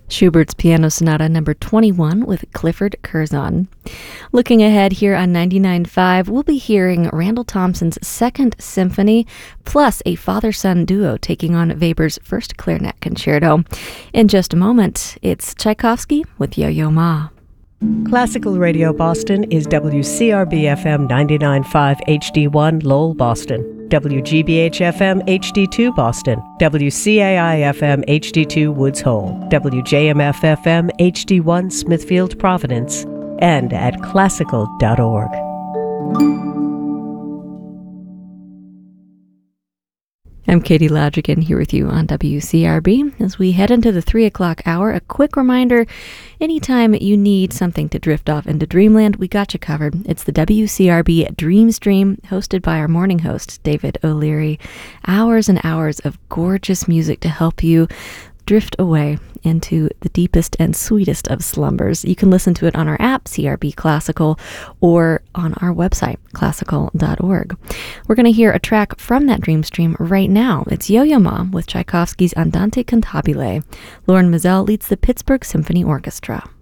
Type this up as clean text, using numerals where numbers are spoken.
Schubert's Piano Sonata number 21 with Clifford Curzon. Looking ahead here on 99.5, we'll be hearing Randall Thompson's Second Symphony, plus a father-son duo taking on Weber's First Clarinet Concerto. In just a moment, it's Tchaikovsky with Yo-Yo Ma. Classical Radio Boston is WCRB-FM 99.5 HD1 Lowell, Boston, WGBH-FM HD2 Boston, WCAI-FM HD2 Woods Hole, WJMF-FM HD1 Smithfield, Providence, and at classical.org. I'm Katie Loudrigan here with you on WCRB. As we head into the 3 o'clock hour, a quick reminder, anytime you need something to drift off into dreamland, we got you covered. It's the WCRB Dream Stream, hosted by our morning host, David O'Leary. Hours and hours of gorgeous music to help you drift away into the deepest and sweetest of slumbers. You can listen to it on our app, CRB Classical, or on our website, classical.org. We're going to hear a track from that dream stream right now. It's Yo-Yo Ma with Tchaikovsky's Andante Cantabile. Lauren Mazel leads the Pittsburgh Symphony Orchestra.